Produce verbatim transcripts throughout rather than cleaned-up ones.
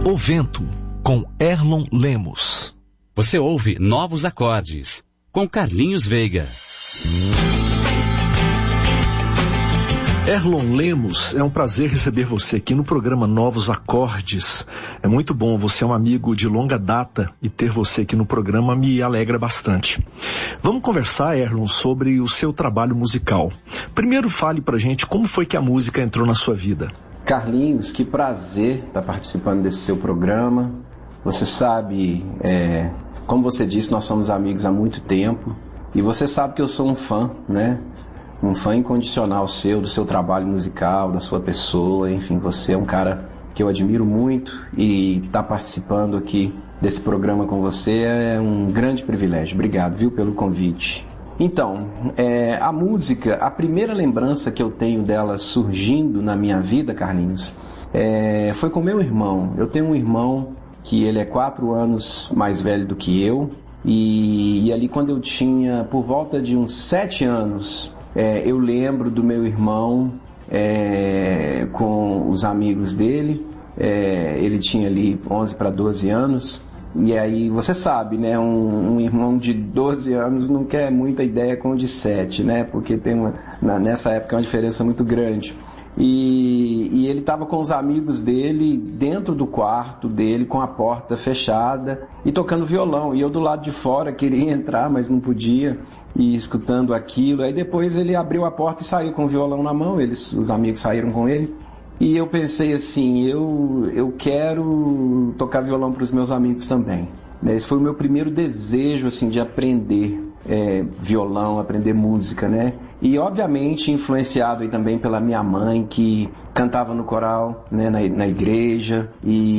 O Vento, com Erlon Lemos. Você ouve Novos Acordes, com Carlinhos Veiga. Erlon Lemos, é um prazer receber você aqui no programa Novos Acordes. É muito bom, você é um amigo de longa data e ter você aqui no programa me alegra bastante. Vamos conversar, Erlon, sobre o seu trabalho musical. Primeiro fale pra gente como foi que a música entrou na sua vida. Carlinhos, que prazer estar participando desse seu programa. Você sabe, é, como você disse, nós somos amigos há muito tempo e você sabe que eu sou um fã, né? Um fã incondicional seu, do seu trabalho musical, da sua pessoa, enfim, você é um cara que eu admiro muito e estar participando aqui desse programa com você é um grande privilégio. Obrigado, viu, pelo convite. Então, é, a música, a primeira lembrança que eu tenho dela surgindo na minha vida, Carlinhos, é, foi com meu irmão. Eu tenho um irmão que ele é quatro anos mais velho do que eu e, e ali quando eu tinha por volta de uns sete anos, É, eu lembro do meu irmão é, com os amigos dele, é, ele tinha ali onze para doze anos, e aí você sabe, né, um, um irmão de doze anos não quer muita ideia com o de sete, né, porque tem uma, na, nessa época uma diferença muito grande. E, e ele estava com os amigos dele dentro do quarto dele com a porta fechada e tocando violão, e eu do lado de fora queria entrar, mas não podia, e escutando aquilo. Aí depois ele abriu a porta e saiu com o violão na mão, eles, os amigos saíram com ele, e eu pensei assim, eu, eu quero tocar violão para os meus amigos também. Esse foi o meu primeiro desejo assim, de aprender é, violão, aprender música, né? E obviamente influenciado aí também pela minha mãe, que cantava no coral, né, na, na igreja,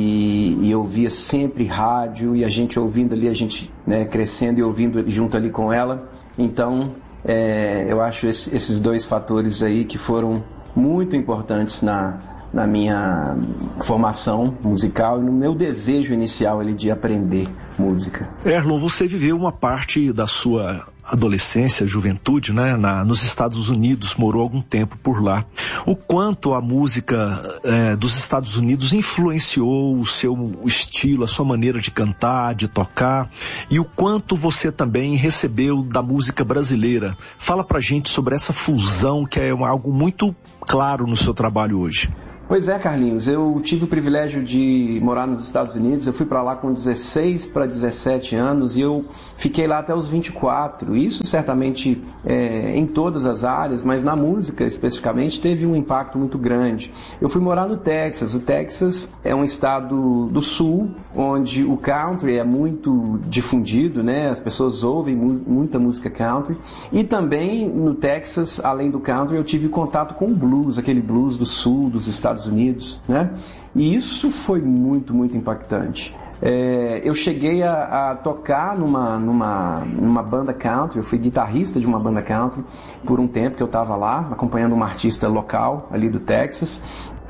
e, e eu ouvia sempre rádio, e a gente ouvindo ali, a gente, né, crescendo e ouvindo junto ali com ela. Então é, eu acho esse, esses dois fatores aí que foram muito importantes na, na minha formação musical e no meu desejo inicial ali de aprender música. Erlon, você viveu uma parte da sua adolescência, juventude, né, na, nos Estados Unidos, morou algum tempo por lá. O quanto a música é, dos Estados Unidos influenciou o seu estilo, a sua maneira de cantar, de tocar, e o quanto você também recebeu da música brasileira. Fala pra gente sobre essa fusão que é algo muito claro no seu trabalho hoje. Pois é, Carlinhos, eu tive o privilégio de morar nos Estados Unidos. Eu fui para lá com dezesseis para dezessete anos e eu fiquei lá até os vinte e quatro. Isso certamente é, em todas as áreas, mas na música especificamente teve um impacto muito grande. Eu fui morar no Texas. O Texas é um estado do sul, onde o country é muito difundido, né? As pessoas ouvem mu- muita música country. E também no Texas, além do country, eu tive contato com o blues, aquele blues do sul, dos Estados Unidos, né? E isso foi muito, muito impactante. É, eu cheguei a, a tocar numa, numa, numa banda country, eu fui guitarrista de uma banda country por um tempo que eu estava lá, acompanhando uma artista local ali do Texas,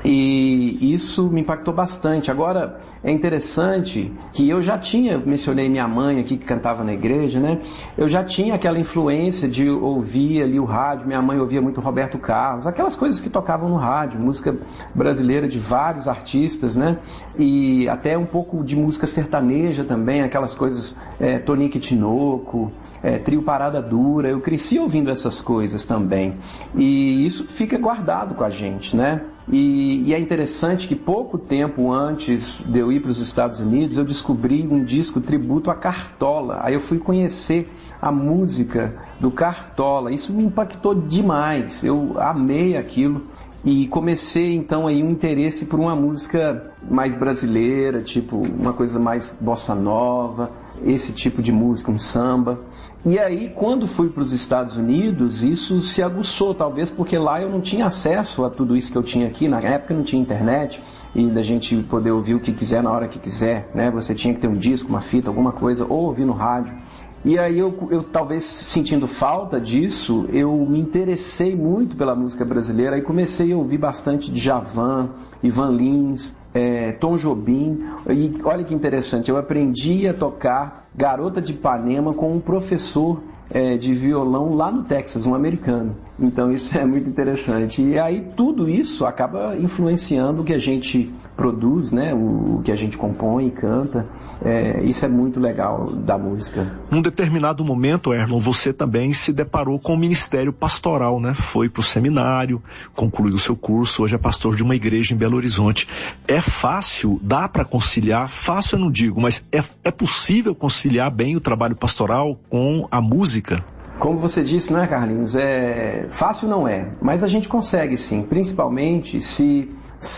e isso me impactou bastante. Agora, é interessante que eu já tinha, mencionei minha mãe aqui que cantava na igreja, né? Eu já tinha aquela influência de ouvir ali o rádio. Minha mãe ouvia muito Roberto Carlos, aquelas coisas que tocavam no rádio, música brasileira de vários artistas, né? E até um pouco de música sertaneja também, aquelas coisas, é, Tonico e Tinoco, é, Trio Parada Dura. Eu cresci ouvindo essas coisas também, e isso fica guardado com a gente, né? E, e é interessante que pouco tempo antes de eu ir para os Estados Unidos, eu descobri um disco tributo a Cartola. Aí eu fui conhecer a música do Cartola. Isso me impactou demais. Eu amei aquilo e comecei então aí um interesse por uma música mais brasileira, tipo uma coisa mais bossa nova, esse tipo de música, um samba. E aí, quando fui para os Estados Unidos, isso se aguçou, talvez porque lá eu não tinha acesso a tudo isso que eu tinha aqui. Na época não tinha internet, e da gente poder ouvir o que quiser na hora que quiser, né? Você tinha que ter um disco, uma fita, alguma coisa, ou ouvir no rádio. E aí eu, eu talvez sentindo falta disso, eu me interessei muito pela música brasileira e comecei a ouvir bastante Djavan, Ivan Lins, é, Tom Jobim. E olha que interessante, eu aprendi a tocar Garota de Ipanema com um professor é, de violão lá no Texas, um americano. Então isso é muito interessante. E aí tudo isso acaba influenciando o que a gente produz, né, o, o que a gente compõe e canta. É, isso é muito legal da música. Num determinado momento, Erlon, você também se deparou com o ministério pastoral, né? Foi para o seminário, concluiu o seu curso, hoje é pastor de uma igreja em Belo Horizonte. É fácil? Dá para conciliar? Fácil eu não digo, mas é, é possível conciliar bem o trabalho pastoral com a música? Como você disse, não é, Carlinhos? É, fácil não é, mas a gente consegue sim, principalmente se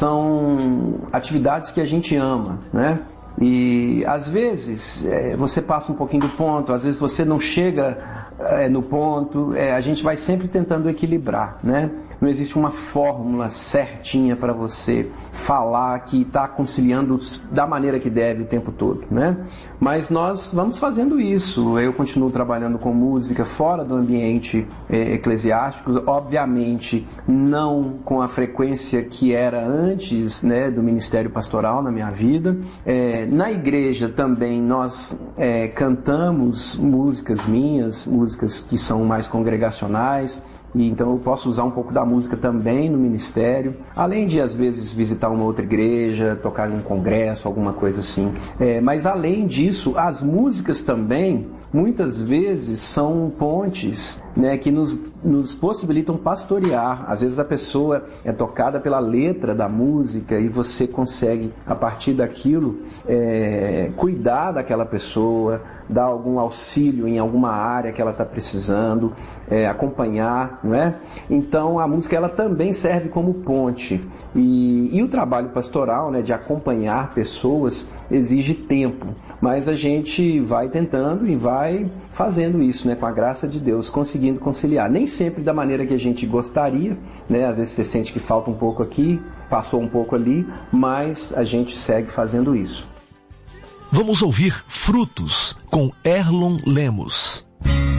são atividades que a gente ama, né? E às vezes é, você passa um pouquinho do ponto, às vezes você não chega é, no ponto, é, a gente vai sempre tentando equilibrar, né? Não existe uma fórmula certinha para você falar que está conciliando da maneira que deve o tempo todo, né? Mas nós vamos fazendo isso. Eu continuo trabalhando com música fora do ambiente é, eclesiástico, obviamente não com a frequência que era antes, né, do ministério pastoral na minha vida. É, na igreja também nós é, cantamos músicas minhas, músicas que são mais congregacionais. E então eu posso usar um pouco da música também no ministério, além de às vezes visitar uma outra igreja, tocar em um congresso, alguma coisa assim. É, mas além disso, as músicas também muitas vezes são pontes, né, que nos, nos possibilitam pastorear. Às vezes a pessoa é tocada pela letra da música e você consegue, a partir daquilo, é, cuidar daquela pessoa, dar algum auxílio em alguma área que ela está precisando, é, acompanhar, não é? Então a música ela também serve como ponte. E, e o trabalho pastoral, né, de acompanhar pessoas, exige tempo. Mas a gente vai tentando e vai fazendo isso, né, com a graça de Deus, conseguindo conciliar. Nem sempre da maneira que a gente gostaria, né? Às vezes você sente que falta um pouco aqui, passou um pouco ali, mas a gente segue fazendo isso. Vamos ouvir Frutos com Erlon Lemos.